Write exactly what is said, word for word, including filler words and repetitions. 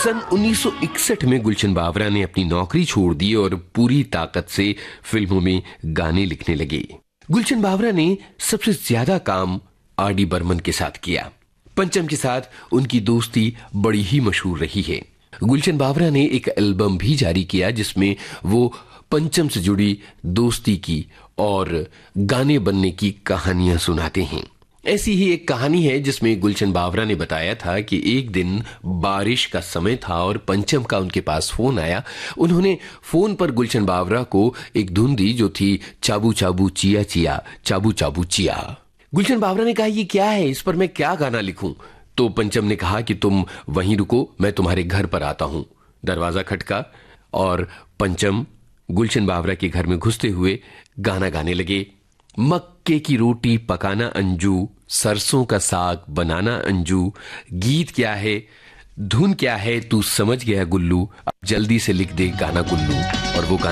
सन उन्नीस सौ इकसठ में गुलशन बावरा ने अपनी नौकरी छोड़ दी और पूरी ताकत से फिल्मों में गाने लिखने लगे। गुलशन बावरा ने सबसे ज्यादा काम आर डी बर्मन के साथ किया। पंचम के साथ उनकी दोस्ती बड़ी ही मशहूर रही है। गुलशन बावरा ने एक एल्बम भी जारी किया जिसमें वो पंचम से जुड़ी दोस्ती की और गाने बनने की कहानियां सुनाते हैं। ऐसी ही एक कहानी है जिसमें गुलशन बावरा ने बताया था कि एक दिन बारिश का समय था और पंचम का उनके पास फोन आया। उन्होंने फोन पर गुलशन बावरा को एक धुन दी जो थी चाबू चाबू चिया चिया चाबू चाबू चिया। गुलशन बावरा ने कहा ये क्या है, इस पर मैं क्या गाना लिखूं? तो पंचम ने कहा कि तुम वहीं रुको, मैं तुम्हारे घर पर आता हूं। दरवाजा खटका और पंचम गुलशन बावरा के घर में घुसते हुए गाना गाने लगे। मक्के की रोटी पकाना अंजू, सरसों का साग बनाना अंजू, गीत क्या है धुन क्या है तू समझ गया गुल्लू, अब जल्दी से लिख दे गाना गुल्लू। और वो गाना